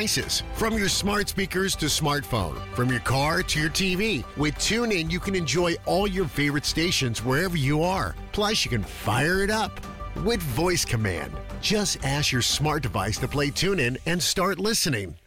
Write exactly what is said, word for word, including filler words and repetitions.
devices, from your smart speakers to smartphone, from your car to your T V. With TuneIn, you can enjoy all your favorite stations wherever you are. Plus, you can fire it up with voice command. Just ask your smart device to play TuneIn and start listening.